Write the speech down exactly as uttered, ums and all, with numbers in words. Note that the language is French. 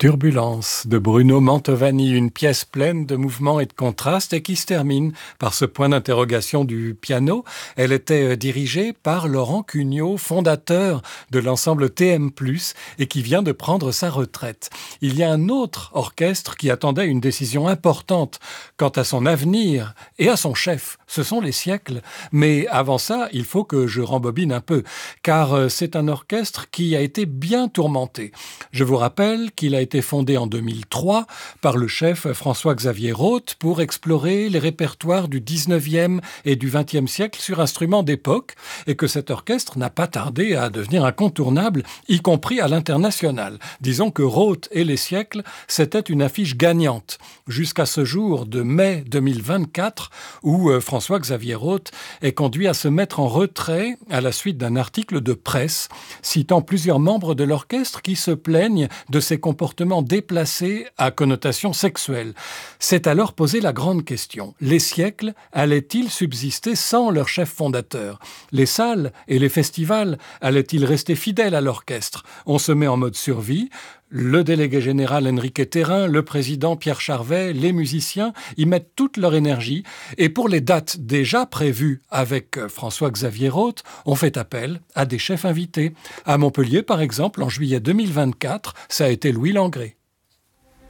Turbulence de Bruno Mantovani, une pièce pleine de mouvements et de contrastes et qui se termine par ce point d'interrogation du piano. Elle était dirigée par Laurent Cugnot, fondateur de l'ensemble T M plus, et qui vient de prendre sa retraite. Il y a un autre orchestre qui attendait une décision importante quant à son avenir et à son chef. Ce sont les siècles. Mais avant ça, il faut que je rembobine un peu, car c'est un orchestre qui a été bien tourmenté. Je vous rappelle qu'il a été fondé en deux mille trois par le chef François-Xavier Roth pour explorer les répertoires du dix-neuvième et du vingtième siècle sur instruments d'époque, et que cet orchestre n'a pas tardé à devenir incontournable, y compris à l'international. Disons que Roth et les siècles, c'était une affiche gagnante, jusqu'à ce jour de mai deux mille vingt-quatre, où François-Xavier Roth est conduit à se mettre en retrait à la suite d'un article de presse citant plusieurs membres de l'orchestre qui se plaignent de ses comportements déplacés à connotation sexuelle. C'est alors posé la grande question. Les siècles allaient-ils subsister sans leur chef fondateur? Les salles et les festivals allaient-ils rester fidèles à l'orchestre? On se met en mode survie. Le délégué général Enrique Terrain, le président Pierre Charvet, les musiciens y mettent toute leur énergie. Et pour les dates déjà prévues avec François-Xavier Roth, on fait appel à des chefs invités. À Montpellier, par exemple, en juillet deux mille vingt-quatre, ça a été Louis Langrée.